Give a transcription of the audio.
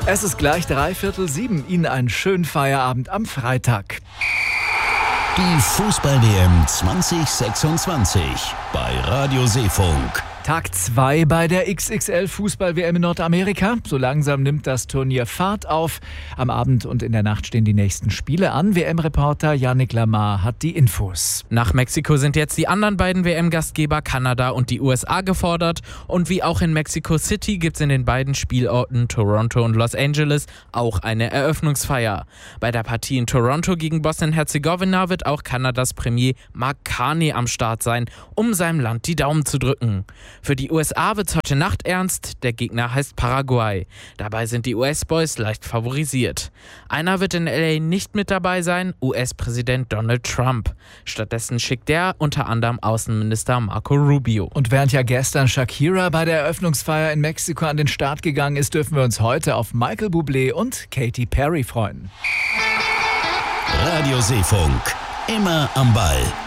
Es ist gleich 6:45. Ihnen einen schönen Feierabend am Freitag. Die Fußball-WM 2026 bei Radio Seefunk. Tag 2 bei der XXL-Fußball-WM in Nordamerika. So langsam nimmt das Turnier Fahrt auf. Am Abend und in der Nacht stehen die nächsten Spiele an. WM-Reporter Yannick Lamar hat die Infos. Nach Mexiko sind jetzt die anderen beiden WM-Gastgeber Kanada und die USA gefordert. Und wie auch in Mexico City gibt es in den beiden Spielorten Toronto und Los Angeles auch eine Eröffnungsfeier. Bei der Partie in Toronto gegen Bosnien-Herzegowina wird auch Kanadas Premier Mark Carney am Start sein, um seinem Land die Daumen zu drücken. Für die USA wird's heute Nacht ernst, der Gegner heißt Paraguay. Dabei sind die US-Boys leicht favorisiert. Einer wird in LA nicht mit dabei sein, US-Präsident Donald Trump. Stattdessen schickt er unter anderem Außenminister Marco Rubio. Und während ja gestern Shakira bei der Eröffnungsfeier in Mexiko an den Start gegangen ist, dürfen wir uns heute auf Michael Bublé und Katy Perry freuen. Radio Seefunk, immer am Ball.